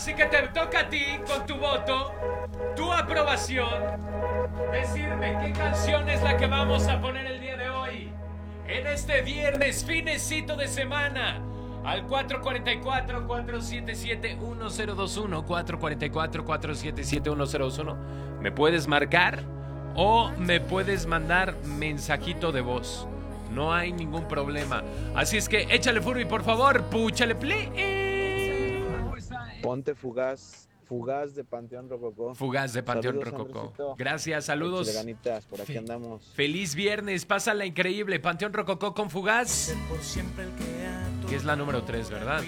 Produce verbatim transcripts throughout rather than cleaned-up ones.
Así que te toca a ti, con tu voto, tu aprobación, decirme qué canción es la que vamos a poner el día de hoy. En este viernes, finecito de semana. Al cuatro cuatro cuatro, cuatro siete siete, uno cero dos uno, cuatro cuatro cuatro, cuatro siete siete, uno cero dos uno. ¿Me puedes marcar o me puedes mandar mensajito de voz? No hay ningún problema. Así es que échale Furby, por favor. Púchale play. Ponte Fugaz. Fugaz de Panteón Rococó. Fugaz de Panteón Saludos, Rococó. Andresito. Gracias, saludos. Échale ganitas, por aquí andamos. Feliz viernes, pásala increíble. Panteón Rococó con Fugaz. Que es la número tres, ¿verdad?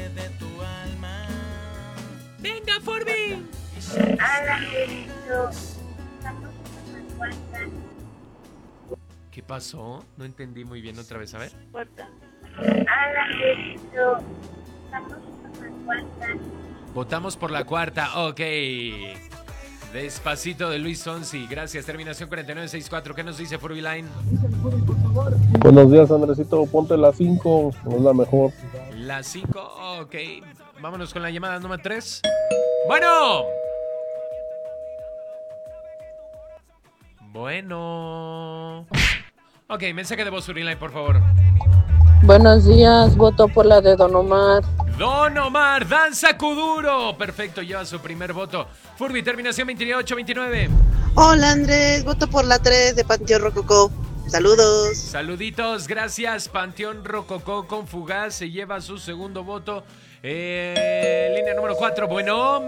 ¡Venga, Furby! ¿Qué pasó? No entendí muy bien otra vez, a ver. Votamos por la cuarta, ok. Despacito de Luis Fonsi, gracias. Terminación cuarenta y nueve sesenta y cuatro. ¿Qué nos dice Furby Line? Buenos días, Andresito. Ponte la cinco, no es la mejor. La cinco, ok. Vámonos con la llamada número tres. Bueno. Bueno. Ok, mensaje de voz, Furby Line, por favor. Buenos días, voto por la de Don Omar. Don Omar, danza Kuduro. Perfecto, lleva su primer voto. Furby, terminación veintiocho veintinueve. Hola Andrés, voto por la tres de Panteón Rococó. Saludos. Saluditos, gracias. Panteón Rococó con Fugaz se lleva su segundo voto. Eh, línea número cuatro, bueno.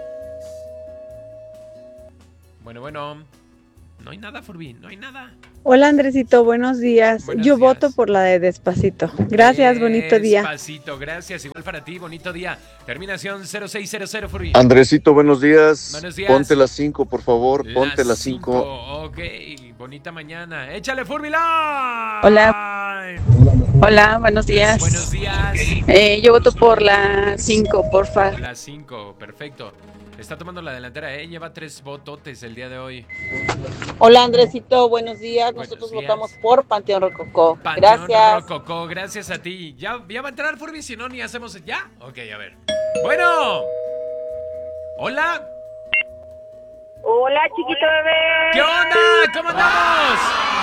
Bueno, bueno. No hay nada, Furby, no hay nada. Hola Andresito, buenos días. Buenos Yo días. voto por la de Despacito. Gracias, bonito día. Despacito, gracias. Igual para ti, bonito día. Terminación cero seis cero cero, Furby. Andresito, buenos días. Buenos días. Ponte la cinco, por favor. Ponte la cinco. Ok, bonita mañana. Échale, Furby Line. Hola. Hola, buenos días. Buenos días. Eh, yo voto por la cinco, porfa. La cinco, perfecto. Está tomando la delantera, ¿eh? Lleva tres vototes el día de hoy. Hola Andresito, buenos días. Buenos Nosotros días. votamos por Panteón Rococó. Panteón Gracias. Rococó, gracias a ti. ¿Ya, ya va a entrar Furby? Si no, ni hacemos... ¿Ya? Ok, a ver. Bueno. Hola. Hola, chiquito bebé. ¿Qué onda? ¿Cómo andamos?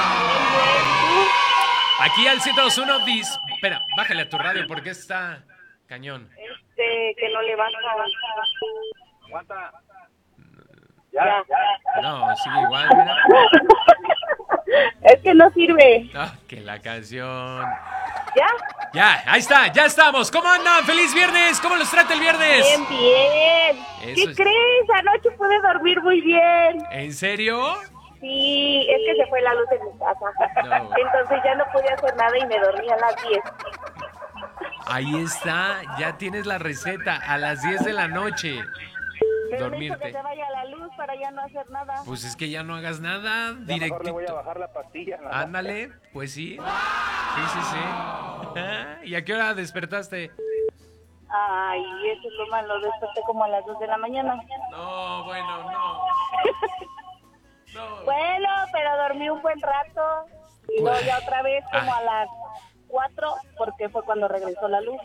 Aquí al siete dos uno dis... Espera, bájale a tu radio porque está cañón. Este, que no le vas a... Aguanta. Ya. No, sigue igual, mira. Es que no sirve. Ah, que la canción... ¿Ya? Ya, ahí está, ya estamos. ¿Cómo andan? ¡Feliz viernes! ¿Cómo los trata el viernes? Bien, bien. Eso ¿Qué es- crees? Anoche pude dormir muy bien. ¿En serio? Sí, es que se fue la luz en mi casa. No. Entonces ya no pude hacer nada y me dormí a las diez. Ahí está, ya tienes la receta a las diez de la noche. Pero necesito que Dormirte. se vaya la luz para ya no hacer nada. Pues es que ya no hagas nada, Ya mejor le voy a directito. bajar la pastilla. nada más. Ándale, pues sí. Sí, sí, sí. ¿Y a qué hora despertaste? Ay, eso es lo malo. Desperté como a las dos de la mañana. No, bueno, no. No. Bueno, pero dormí un buen rato. Y luego ya otra vez como a las cuatro, porque fue cuando regresó la luz.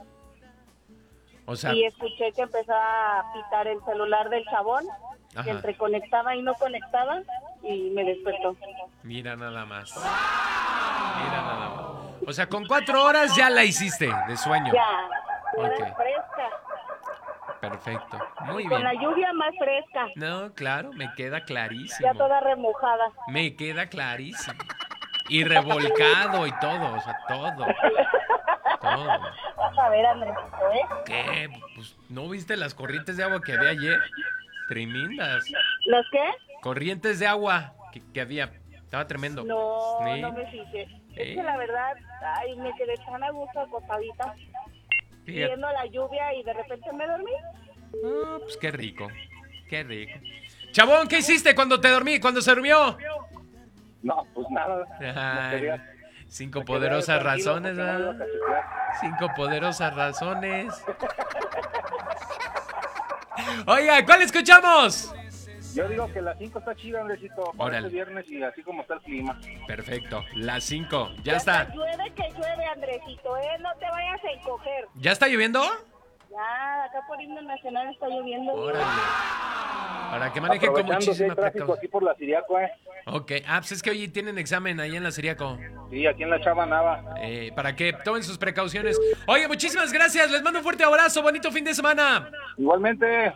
O sea, Y escuché que empezaba a pitar el celular del chabón, Ajá. que entre conectaba y no conectaba, y me despertó. mira nada más. Mira nada más. O sea, con cuatro horas ya la hiciste de sueño. Ya, pero Ok. es fresca. Perfecto. Muy Con bien. la lluvia más fresca, No, claro, me queda clarísimo. ya toda remojada. Me queda clarísimo. Y revolcado y todo, o sea, todo. Todo. Vas a ver, Andresito, ¿eh? ¿Qué? Pues, ¿no viste las corrientes de agua que había ayer? Tremendas. ¿Los qué? Corrientes de agua que, que había. Estaba tremendo. No, Sí. no me fijé. Sí. Es que la verdad, ay, me quedé tan a gusto acostadita, Fíjate. viendo la lluvia y de repente me dormí. Ah, pues qué rico. Qué rico. Chabón, ¿qué hiciste cuando te dormí? ¿Cuando se durmió? No, pues nada. Ay, quería- cinco me quedé poderosas tranquilo razones, porque no iba a ¿verdad? cachetear. Cinco poderosas razones. Oiga, ¿cuál escuchamos? Yo digo que la cinco está chida, Andresito. Para Órale. este viernes y así como está el clima. Perfecto, las cinco. Ya está. Llueve que llueve, Andresito, ¿eh? No te vayas a encoger. ¿Ya está lloviendo? Ya, acá por himno nacional está lloviendo. Órale. Para que manejen con muchísima precaución. Aquí por la Siriaco, eh. Ok, ah, pues es que hoy tienen examen ahí en la Siriaco. Sí, aquí en la Chava Nava. Eh, para que tomen sus precauciones. Oye, muchísimas gracias. Les mando un fuerte abrazo. Bonito fin de semana. Igualmente.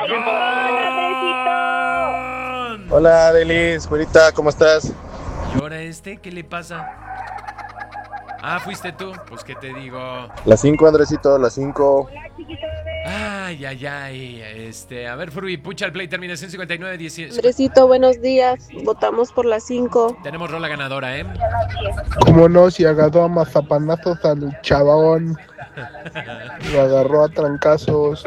Hola, Delis, güerita, ¿cómo estás? ¿Y ahora este? ¿Qué le pasa? Ah, ¿fuiste tú? Pues, ¿qué te digo? Las cinco, Andresito, las cinco. Ay, ay, ay. Este, a ver, Furby, pucha el play, terminación cincuenta y nueve dieciocho. Andresito, buenos días. Votamos por las cinco. Tenemos rola ganadora, ¿eh? Como no, si agarró a mazapanazos al chabón. Lo agarró a trancazos.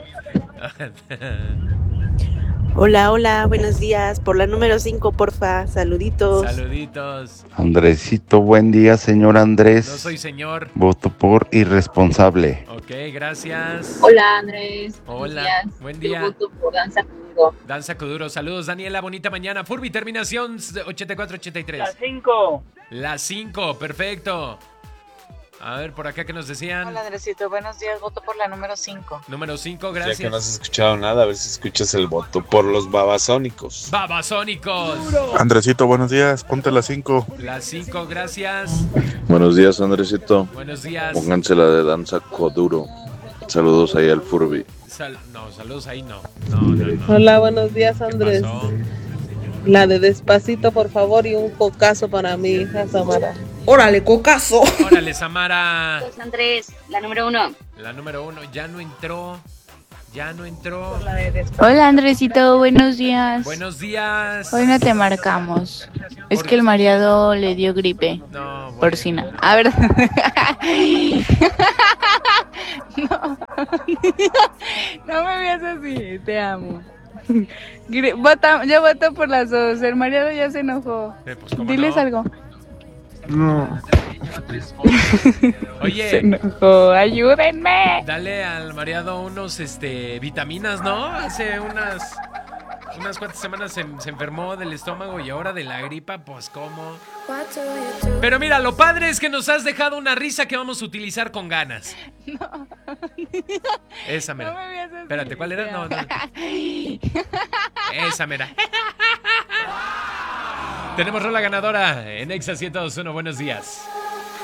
Hola, hola, buenos días. Por la número cinco, porfa. Saluditos. Saluditos. Andresito, buen día, señor Andrés. No soy señor. Voto por irresponsable. Ok, gracias. Hola, Andrés. Hola, días. buen día. Yo voto por Danza Kuduro. Danza Kuduro, saludos, Daniela, bonita mañana. Furby, terminación ochenta y cuatro ochenta y tres. La cinco. La cinco, perfecto. A ver, por acá, ¿qué nos decían? Hola, Andresito, buenos días, voto por la número cinco. Número cinco, gracias. Ya que no has escuchado nada, a ver si escuchas el voto por los babasónicos. ¡Babasónicos! Andresito, buenos días, ponte la cinco. La cinco, gracias. Buenos días, Andresito. Buenos días. Pónganse la de Danza Kuduro. Saludos ahí al Furby. Sal- no, saludos ahí no. No, no, no. Hola, buenos días, Andrés. pasó? La de Despacito, por favor, y un cocazo para mi hija Samara. ¡Órale, cocazo! Órale, Samara. Pues Andrés, la número uno. La número uno, ya no entró. Ya no entró. Hola, Andresito, buenos días. Buenos días. Hoy no te marcamos. Es que el mareado le dio gripe. No, bueno. Porcina. A ver. No. No me veas así, te amo. Gri- Vota, yo voto por las dos. El mareado ya se enojó. Eh, pues, ¿cómo Diles no? algo. No. Oye. Se enojó, ayúdenme. Dale al mareado unos este vitaminas, ¿no? Hace unas unas cuantas semanas se, se enfermó del estómago y ahora de la gripa, pues cómo. Pero mira, lo padre es que nos has dejado una risa que vamos a utilizar con ganas. No. Esa mera. No me veas así. Espérate, ¿cuál era? No, no. Esa mera. Tenemos rola ganadora en Exa ciento dos punto uno. Buenos días.